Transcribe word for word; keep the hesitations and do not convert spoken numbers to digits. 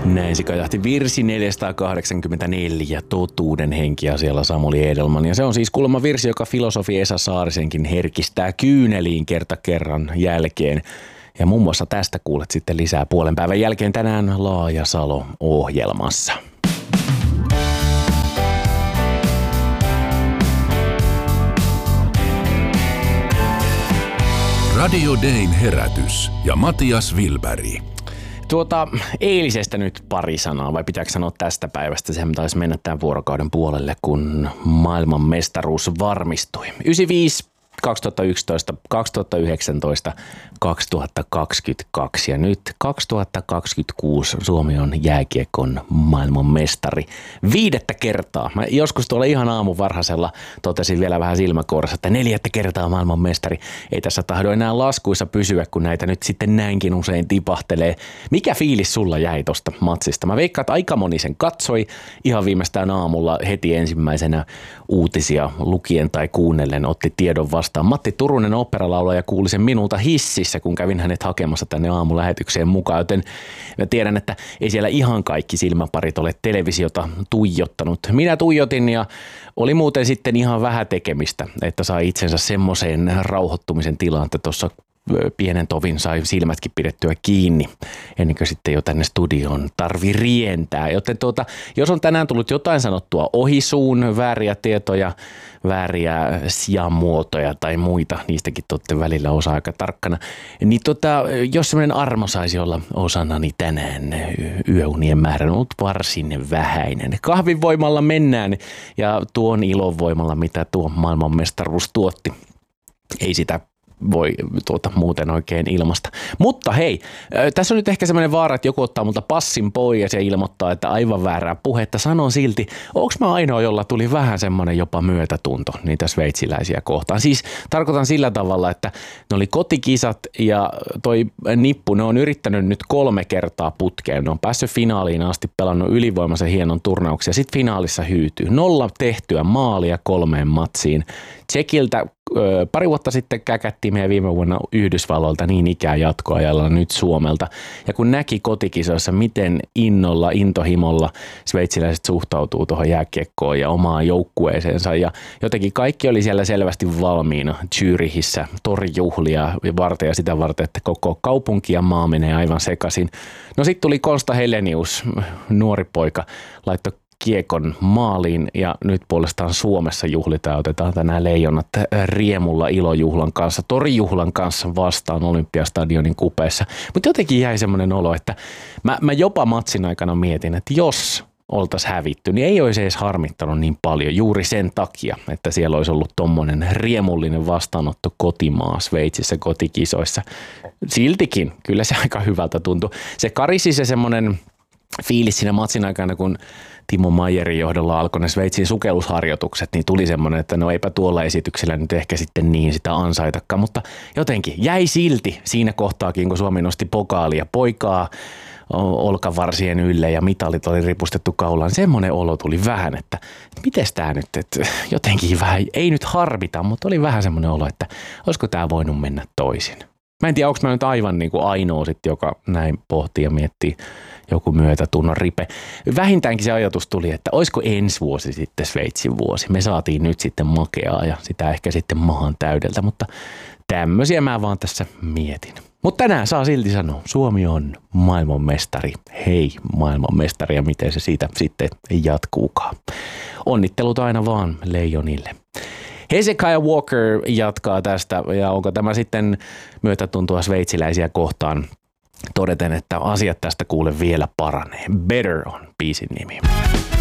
Näin se kajahti virsi neljäsataakahdeksankymmentäneljä, totuuden henki asialla Samuli Edelman. Ja se on siis kuulemma virsi, joka filosofi Esa Saarisenkin herkistää kyyneliin kerta kerran jälkeen. Ja muun muassa tästä kuulet sitten lisää puolen päivän jälkeen tänään Laajasalo-ohjelmassa. Radio Dayn herätys ja Matias Wilberg. Tuota, eilisestä nyt pari sanaa, vai pitääkö sanoa tästä päivästä? Sehän taisi mennä tämän vuorokauden puolelle, kun maailman mestaruus varmistui. yhdeksänkymmentäviisi, kaksituhattayksitoista, kaksituhattayhdeksäntoista, kaksituhattakaksikymmentäkaksi ja nyt kaksituhattakaksikymmentäkuusi Suomi on jääkiekon maailman mestari. Viidettä kertaa. Mä joskus tuolla ihan aamun varhaisella totesin vielä vähän silmäkourassa, että neljättä kertaa maailman mestari. Ei tässä tahdo enää laskuissa pysyä, kun näitä nyt sitten näinkin usein tipahtelee. Mikä fiilis sulla jäi tosta matsista? Mä veikkaan, että aika moni sen katsoi ihan viimeistään aamulla heti ensimmäisenä uutisia lukien tai kuunnellen otti tiedon vastaan. Matti Turunen, oopperalaulaja, kuuli sen minulta hississä, kun kävin hänet hakemassa tänne aamulähetykseen mukaan, joten mä tiedän, että ei siellä ihan kaikki silmäparit ole televisiota tuijottanut. Minä tuijotin ja oli muuten sitten ihan vähän tekemistä, että sai itsensä semmoiseen rauhoittumisen tilaan, että tuossa pienen tovin sai silmätkin pidettyä kiinni ennen kuin sitten jo tänne studioon tarvi rientää. Joten tuota, jos on tänään tullut jotain sanottua ohisuun, vääriä tietoja, vääriä sijamuotoja tai muita, niistäkin olette välillä osa aika tarkkana, niin tota, jos semmoinen armo saisi olla osanani tänään, yöunien määrä on ollut varsin vähäinen. Kahvin voimalla mennään ja tuon ilon voimalla, mitä tuo maailmanmestaruus tuotti. Ei sitä voi tuota muuten oikein ilmasta. Mutta hei, tässä on nyt ehkä semmoinen vaara, että joku ottaa multa passin pois ja ilmoittaa, että aivan väärää puhetta. Sanon silti, onko mä ainoa, jolla tuli vähän semmoinen jopa myötätunto niitä sveitsiläisiä kohtaan. Siis tarkoitan sillä tavalla, että ne oli kotikisat ja toi nippu, ne on yrittänyt nyt kolme kertaa putkeen. Ne on päässyt finaaliin asti, pelannut ylivoimaisen hienon turnauksen ja sitten finaalissa hyytyy. Nolla tehtyä maalia kolmeen matsiin. Tsekiltä ö, pari vuotta sitten käkättiin meidän viime vuonna Yhdysvalloilta niin ikään jatkoajalla nyt Suomelta. Ja kun näki kotikisoissa, miten innolla, intohimolla sveitsiläiset suhtautuu tuohon jääkiekkoon ja omaan joukkueeseensa. Ja jotenkin kaikki oli siellä selvästi valmiina Zürichissä torijuhlia varten ja sitä varten, että koko kaupunki ja maa menee aivan sekaisin. No sitten tuli Konsta Helenius, nuori poika, laittoi kiekon maaliin ja nyt puolestaan Suomessa juhlitaan, otetaan tänään leijonat riemulla ilojuhlan kanssa, torijuhlan kanssa vastaan Olympiastadionin kupeessa. Mutta jotenkin jäi semmoinen olo, että mä, mä jopa matsin aikana mietin, että jos oltaisiin hävitty, niin ei olisi edes harmittanut niin paljon juuri sen takia, että siellä olisi ollut tommonen riemullinen vastaanotto kotimaa Sveitsissä kotikisoissa. Siltikin kyllä se aika hyvältä tuntui. Se karisi se semmoinen fiilis siinä matsin aikana, kun Timo Maijerin johdolla alkoi ne Sveitsin sukellusharjoitukset, niin tuli semmoinen, että no eipä tuolla esityksellä nyt ehkä sitten niin sitä ansaitakaan, mutta jotenkin jäi silti siinä kohtaakin, kun Suomi nosti pokaalia poikaa olkavarsien ylle ja mitalit oli ripustettu kaulaan. Semmoinen olo tuli vähän, että, että mites tää nyt, että jotenkin vähän, ei nyt harvita, mutta oli vähän semmoinen olo, että olisiko tää voinut mennä toisin. Mä en tiedä, onko mä nyt aivan niin kuin ainoa sitten, joka näin pohtii ja miettii joku myötätunnon ripe. Vähintäänkin se ajatus tuli, että olisiko ensi vuosi sitten Sveitsin vuosi. Me saatiin nyt sitten makeaa ja sitä ehkä sitten mahan täydeltä, mutta tämmöisiä mä vaan tässä mietin. Mutta tänään saa silti sanoa, Suomi on maailmanmestari. Hei maailmanmestari ja miten se siitä sitten jatkuukaan. Onnittelut aina vaan leijonille. Hezekiah Walker jatkaa tästä ja onko tämä sitten myötätuntoa sveitsiläisiä kohtaan todeten, että asiat tästä kuule vielä paranee. Better on biisin nimi.